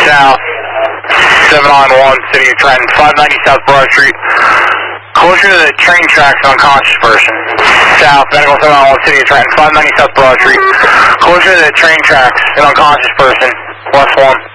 South 791, City of Trenton, 590 South Broad Street. Closer to the train tracks, unconscious person. South, Medical 791, City of Trenton, 590 South Broad Street. Closer to the train tracks, an unconscious person. Left one.